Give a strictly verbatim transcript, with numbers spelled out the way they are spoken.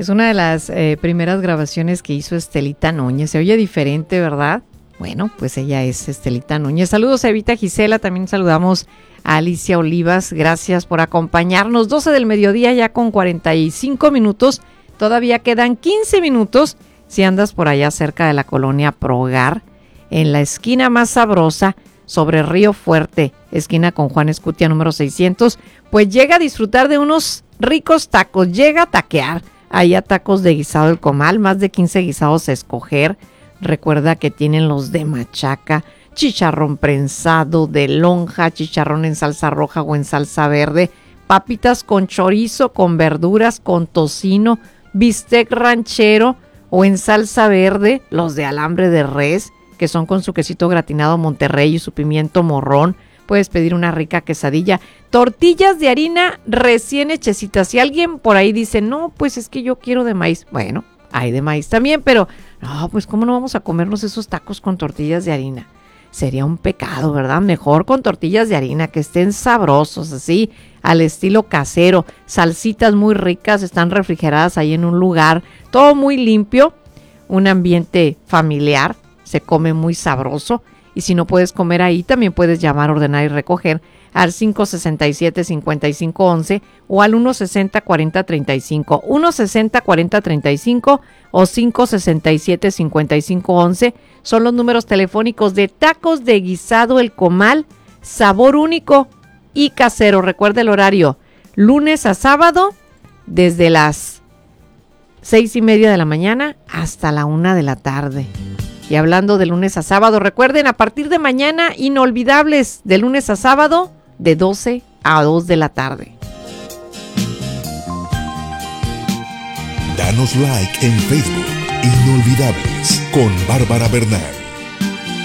Es una de las eh, primeras grabaciones que hizo Estelita Núñez. Se oye diferente, ¿verdad? Bueno, pues ella es Estelita Núñez. Saludos a Evita Gisela, también saludamos a Alicia Olivas. Gracias por acompañarnos. doce del mediodía ya con cuarenta y cinco minutos. Todavía quedan quince minutos si andas por allá cerca de la colonia Progar, en la esquina más sabrosa sobre Río Fuerte, esquina con Juan Escutia número seiscientos, pues llega a disfrutar de unos ricos tacos, llega a taquear. Ahí a Tacos de Guisado El Comal, más de quince guisados a escoger. Recuerda que tienen los de machaca, chicharrón prensado, de lonja, chicharrón en salsa roja o en salsa verde, papitas con chorizo, con verduras, con tocino, bistec ranchero o en salsa verde, los de alambre de res, que son con su quesito gratinado Monterrey y su pimiento morrón. Puedes pedir una rica quesadilla, tortillas de harina recién hechecitas. Si alguien por ahí dice, no, pues es que yo quiero de maíz. Bueno, hay de maíz también, pero no, pues cómo no vamos a comernos esos tacos con tortillas de harina. Sería un pecado, ¿verdad? Mejor con tortillas de harina, que estén sabrosos, así, al estilo casero. Salsitas muy ricas, están refrigeradas ahí en un lugar, todo muy limpio, un ambiente familiar, se come muy sabroso. Y si no puedes comer ahí, también puedes llamar, ordenar y recoger al cinco sesenta y siete, cincuenta y cinco once o al uno sesenta, cuarenta treinta y cinco. uno sesenta, cuarenta treinta y cinco o cinco sesenta y siete, cincuenta y cinco once son los números telefónicos de Tacos de Guisado El Comal, sabor único y casero. Recuerda el horario, lunes a sábado, desde las seis y media de la mañana hasta la una de la tarde. Y hablando de lunes a sábado, recuerden, a partir de mañana, inolvidables, de lunes a sábado, de doce a dos de la tarde. Danos like en Facebook, Inolvidables, con Bárbara Bernal.